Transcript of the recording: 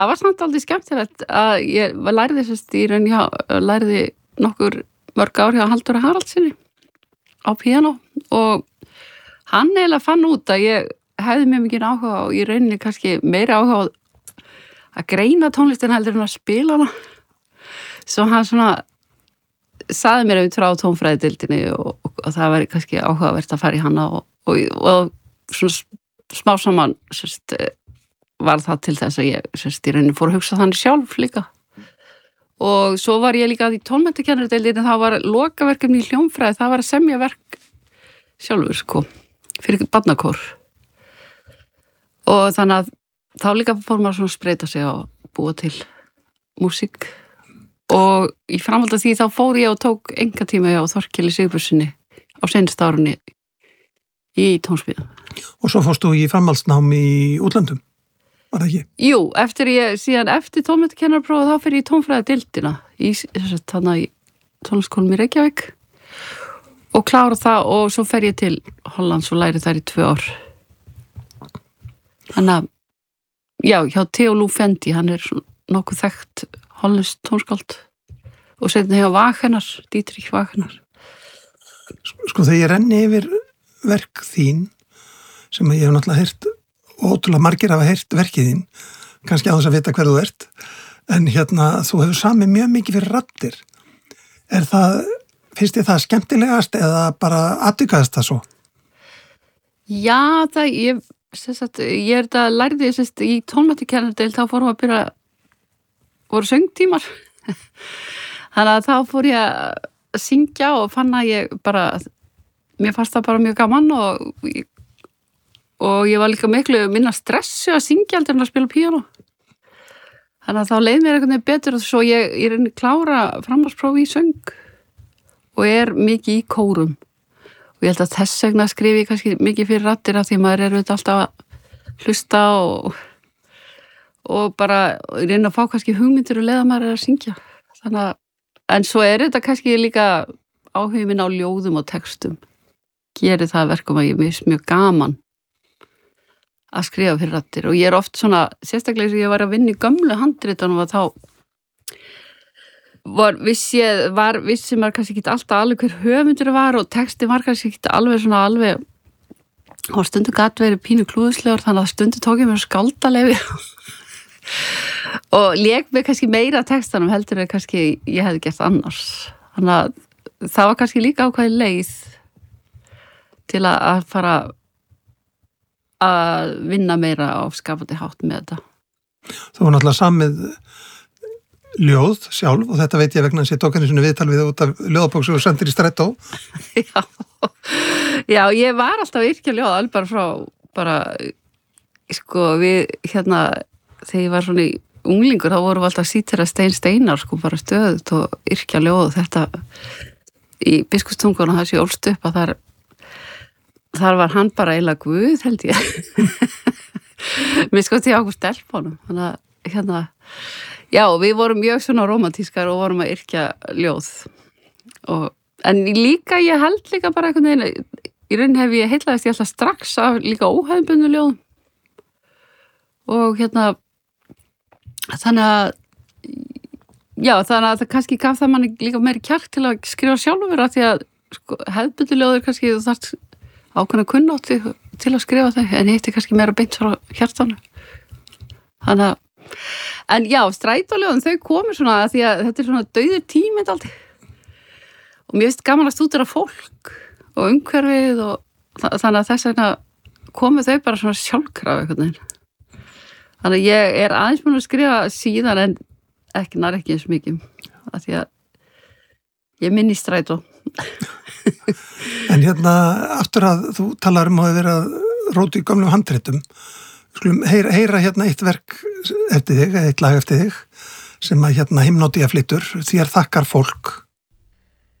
það var samt aldrei skemmtilegt að ég lærði sérst í raun lærði nokkur mörg ár hjá Halldóri Haraldsinni á píanó og hann eiginlega fann út að ég hefði mjög mikið áhuga og í rauninni kannski meira áhuga að greina tónlistin heldur en að spila hana. Svo hann svona sagði mér frá tónfræðidildinni og það væri kannski áhugavert að fara í hana og svona smá saman sérst, var það til þess að ég sérst, í rauninni fór að hugsa þannig sjálf líka. Og svo var ég líka í tónmenntakennaradeildinni, það var lokaverkefni í hljómfræði, það var að semja verk sjálfur, sko, fyrir barnakór. Og þannig að þá líka fór maður svona að spreyta sig og búa til músík. Og í framhaldi af því þá fór ég og tók engatíma hjá Þorkeli Sigurðssyni á seinasta árunni í tónsmíðum. Og svo fórst þú í framhaldsnám í útlöndum, var það ekki? Jú, eftir tónmenntakennaraprófið þá fyrir ég í tónfræðideildina í tónlistarskólanum í Reykjavík og klára það og svo fer ég til Hollands og læri þar í 2 ár. Þannig að, já, hjá Theo Lufendi, hann er nokkuð þekkt hollenskt tónskáld og setna hjá Wagner, Dietrich Wagner. Sko þegar ég renni yfir verk þín, sem ég hef náttúrulega heyrt, og ótrúlega margir hafa heyrt verkið þín, kannski á þess að vita hver þú ert, en þú hefur samið mjög mikið fyrir raddir. Finnst þér það skemmtilegast eða bara atvikaðist það svo? Já, ég lærði í tónmenntakennardeild, þá fórum að voru söngtímar. Þannig að þá fór ég að syngja og fann að mér fannst það bara mjög gaman og ég var líka miklu minna stressu að syngja heldur en að spila píanó. Þannig að þá leið mér einhvern veginn betur og svo ég reyni klára framhaldsprófi í söng og mikið í kórum. Og ég held að þess vegna skrifi ég kannski mikið fyrir raddir af því maður auðvitað alltaf að hlusta og bara reyna að fá kannski hugmyndir og leiða maður að syngja. En svo þetta kannski líka áhugin minn á ljóðum og textum. Gerir það verkum að ég finnst mjög gaman að skrifa fyrir raddir og ég oft svona, sérstaklega eins og ég var að vinna í gömlu handritunum og þá vissi maður kannski ekki alltaf alveg hver höfundur var og texti var kannski ekki alveg og stundu gat verið pínu klúðuslegur þannig að stundu tók ég mér skáldaleifi og lék mig kannski meira textanum heldur en kannski ég hefði gert annars. Þannig að það var kannski líka ákveðin leið til að fara að vinna meira á skapandi hátt með þetta. Þú var náttúrulega samið ljóð sjálf og þetta veit ég vegna þess að ég tók henni svona viðtal við út af ljóðabóksu og sendir í strætó. Já, ég var alltaf að yrkja ljóð alveg bara sko við þegar ég var svona í unglingur þá vorum við alltaf að sítera Steinar sko bara stöðut og yrkja ljóð þetta í Biskupstunguna þess ég ólst upp að þar var hann bara eiginlega guð held ég. Mér skoði ég ákveð stelpunum þannig að já, við vorum mjög svona romantískar og vorum að yrkja ljóð. En líka, ég held líka bara einhvern veginn, í raun hef ég heillaðist ég alltaf strax af líka óhefðbundnu ljóðum. Og þannig að það kannski gaf það manni líka meiri kjark til að skrifa sjálfur af því að sko, hefðbundnu ljóður kannski þú þarft ákveðna kunnátti til að skrifa þau, en hitt kannski meira beint frá hjartanu. Þannig að en já, strætóljóðin þau komur svona að því að þetta svona dauður tími aldrei og mér finnst gaman að stúdera fólk og umhverfið og þannig að þess vegna komu þau bara svona sjálfkrafa einhvern veginn. Þannig að ég aðeins búin að skrifa síðan en ekki eins mikið af því að ég minni strætó. En aftur að þú talar að vera rótu í gömlum handritum skulum heyra eitt verk eftir þig, eitt lag eftir þig sem að himnódía flytur, þér þakkar fólk.